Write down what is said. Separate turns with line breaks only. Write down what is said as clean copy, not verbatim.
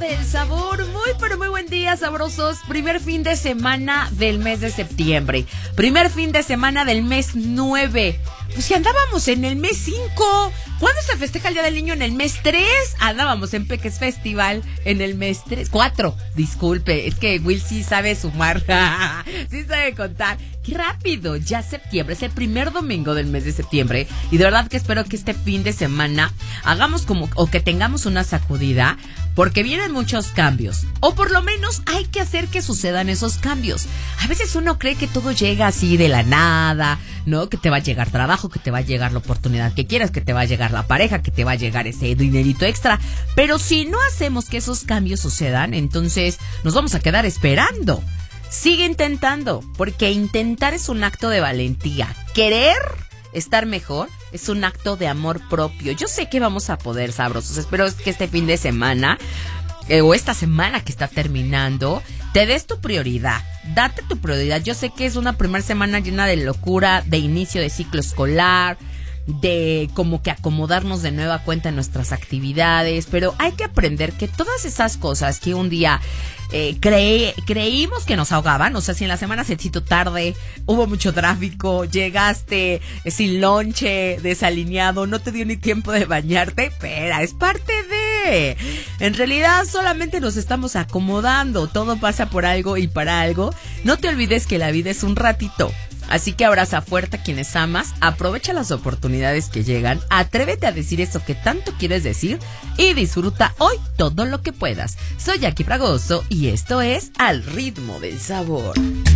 del sabor. Muy, pero muy buen día, sabrosos. Primer fin de semana del mes de septiembre. Primer fin de semana del mes 9. Pues si andábamos en el mes 5. ¿Cuándo se festeja el Día del Niño? En el mes 3. Andábamos en Peques Festival en el mes 3. 4. Disculpe, es que Will sí sabe sumar. Sí sabe contar. ¡Qué rápido! Ya septiembre, es el primer domingo del mes de septiembre. Y de verdad que espero que este fin de semana hagamos o que tengamos una sacudida, porque vienen muchos cambios. O por lo menos hay que hacer que sucedan esos cambios. A veces uno cree que todo llega así de la nada, ¿no? Que te va a llegar trabajo, que te va a llegar la oportunidad que quieras, que te va a llegar la pareja, que te va a llegar ese dinerito extra. Pero si no hacemos que esos cambios sucedan, entonces nos vamos a quedar esperando. Sigue intentando, porque intentar es un acto de valentía. Querer estar mejor es un acto de amor propio. Yo sé que vamos a poder, sabrosos. Espero que este fin de semana, o esta semana que está terminando, te des tu prioridad. Date tu prioridad. Yo sé que es una primera semana llena de locura, de inicio de ciclo escolar, de como que acomodarnos de nueva cuenta en nuestras actividades, pero hay que aprender que todas esas cosas que un día creímos que nos ahogaban, o sea, si en la semana se hizo tarde, hubo mucho tráfico, llegaste sin lonche, desalineado, no te dio ni tiempo de bañarte, espera, es parte de... En realidad solamente nos estamos acomodando, todo pasa por algo y para algo. No te olvides que la vida es un ratito. Así que abraza fuerte a quienes amas, aprovecha las oportunidades que llegan, atrévete a decir eso que tanto quieres decir y disfruta hoy todo lo que puedas. Soy Jackie Fragoso y esto es Al Ritmo del Sabor.